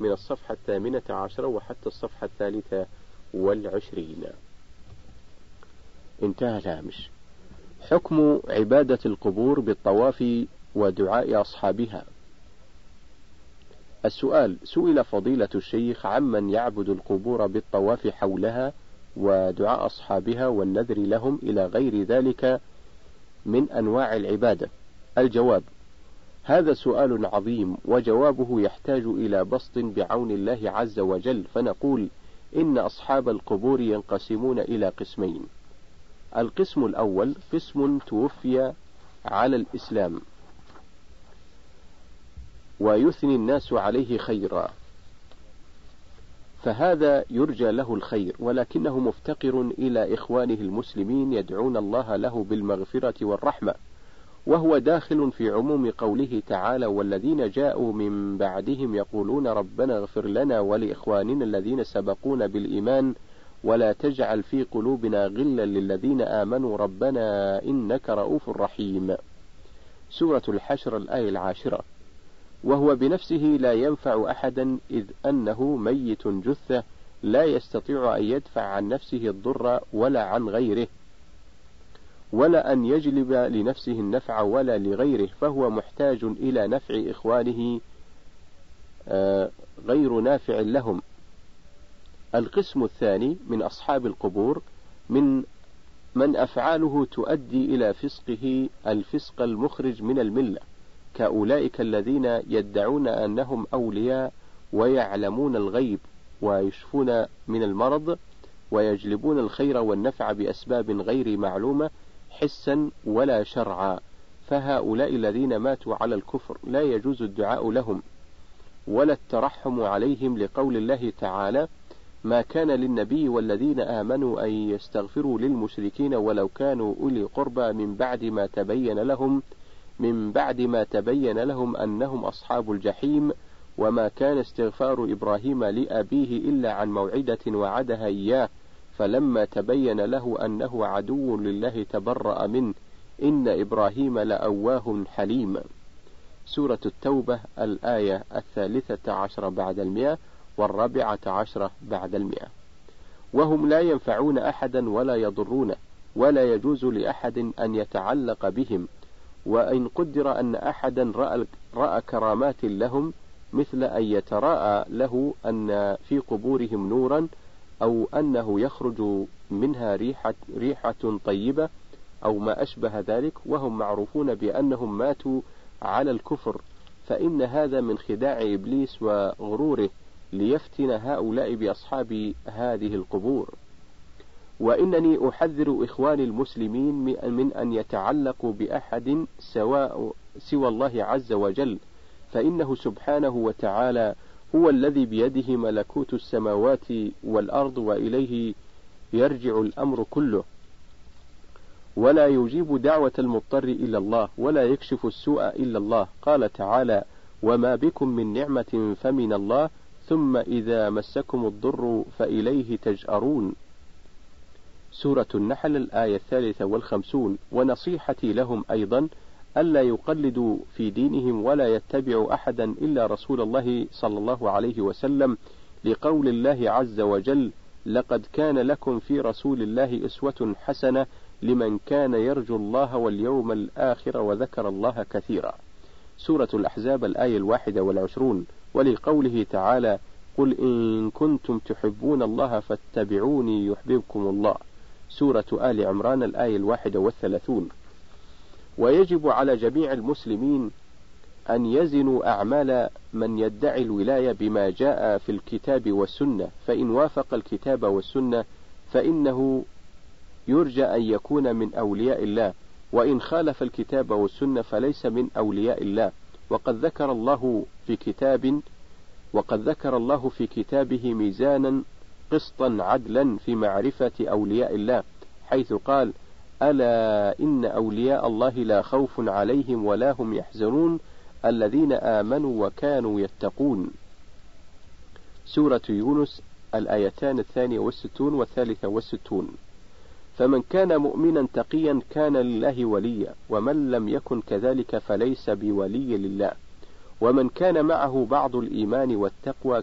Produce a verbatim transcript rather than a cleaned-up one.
من الصفحة الثامنة عشرة وحتى الصفحة الثالثة والعشرين. انتهى الهامش. حكم عبادة القبور بالطواف ودعاء أصحابها. السؤال: سئل فضيلة الشيخ عمن يعبد القبور بالطواف حولها ودعاء أصحابها والنذر لهم إلى غير ذلك من أنواع العبادة. الجواب: هذا سؤال عظيم، وجوابه يحتاج إلى بسط بعون الله عز وجل، فنقول إن أصحاب القبور ينقسمون إلى قسمين. القسم الأول قسم توفي على الإسلام ويثني الناس عليه خيرا، فهذا يرجى له الخير، ولكنه مفتقر إلى إخوانه المسلمين يدعون الله له بالمغفرة والرحمة، وهو داخل في عموم قوله تعالى: والذين جاءوا من بعدهم يقولون ربنا اغفر لنا ولإخواننا الذين سبقونا بالإيمان ولا تجعل في قلوبنا غلا للذين آمنوا ربنا إنك رؤوف رحيم. سورة الحشر الآية العاشرة. وهو بنفسه لا ينفع أحدا، إذ أنه ميت جثة لا يستطيع أن يدفع عن نفسه الضر ولا عن غيره، ولا أن يجلب لنفسه النفع ولا لغيره، فهو محتاج إلى نفع إخوانه غير نافع لهم. القسم الثاني من أصحاب القبور من من أفعاله تؤدي إلى فسقه الفسق المخرج من الملة، كأولئك الذين يدعون أنهم أولياء ويعلمون الغيب ويشفون من المرض ويجلبون الخير والنفع بأسباب غير معلومة حسا ولا شرعا، فهؤلاء الذين ماتوا على الكفر لا يجوز الدعاء لهم ولا الترحم عليهم، لقول الله تعالى: ما كان للنبي والذين آمنوا أن يستغفروا للمشركين ولو كانوا أولي قربى من بعد ما تبين لهم من بعد ما تبين لهم أنهم أصحاب الجحيم، وما كان استغفار إبراهيم لأبيه إلا عن موعدة وعدها إياه، فلما تبين له أنه عدو لله تبرأ منه، إن إبراهيم لأواه حليم. سورة التوبة الآية الثالثة عشرة بعد المئة والرابعة عشرة بعد المئة. وهم لا ينفعون أحدا ولا يضرونه، ولا يجوز لأحد أن يتعلق بهم، وإن قدر أن أحدا رأى, رأى كرامات لهم، مثل أن يتراءى له أن في قبورهم نورا، أو أنه يخرج منها ريحة, ريحة طيبة أو ما أشبه ذلك، وهم معروفون بأنهم ماتوا على الكفر، فإن هذا من خداع إبليس وغروره ليفتن هؤلاء بأصحاب هذه القبور. وإنني أحذر إخواني المسلمين من أن يتعلقوا بأحد سواء سوى الله عز وجل، فإنه سبحانه وتعالى هو الذي بيده ملكوت السماوات والأرض، وإليه يرجع الأمر كله، ولا يجيب دعوة المضطر إلا الله، ولا يكشف السوء إلا الله. قال تعالى: وما بكم من نعمة فمن الله ثم إذا مسكم الضر فإليه تجأرون. سورة النحل الآية الثالثة والخمسون. ونصيحتي لهم أيضا ألا يقلدوا في دينهم ولا يتبعوا أحدا إلا رسول الله صلى الله عليه وسلم، لقول الله عز وجل: لقد كان لكم في رسول الله أسوة حسنة لمن كان يرجو الله واليوم الآخر وذكر الله كثيرا. سورة الأحزاب الآية الواحدة والعشرون. ولقوله تعالى: قل إن كنتم تحبون الله فاتبعوني يحببكم الله. سورة آل عمران الآية الواحدة والثلاثون. ويجب على جميع المسلمين أن يزنوا أعمال من يدعي الولاية بما جاء في الكتاب والسنة، فإن وافق الكتاب والسنة فإنه يرجى أن يكون من أولياء الله، وإن خالف الكتاب والسنة فليس من أولياء الله. وقد ذكر الله في كتاب وقد ذكر الله في كتابه ميزانا قسطا عدلا في معرفة أولياء الله، حيث قال: ألا إن أولياء الله لا خوف عليهم ولا هم يحزنون الذين آمنوا وكانوا يتقون. سورة يونس الآيتان الثانية والستون والثالثة والستون. فمن كان مؤمنا تقيا كان لله وليا، ومن لم يكن كذلك فليس بولي لله. ومن كان معه بعض الإيمان والتقوى